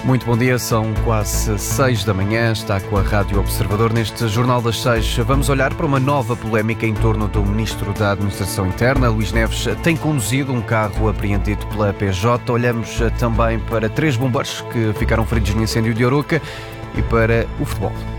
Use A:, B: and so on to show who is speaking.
A: Muito bom dia, são quase 6 da manhã, está com a Rádio Observador. Neste Jornal das 6 vamos olhar para uma nova polémica em torno do Ministro da Administração Interna. Luís Neves tem conduzido um carro apreendido pela PJ. Olhamos também para 3 bombeiros que ficaram feridos no incêndio de Arouca e para o futebol.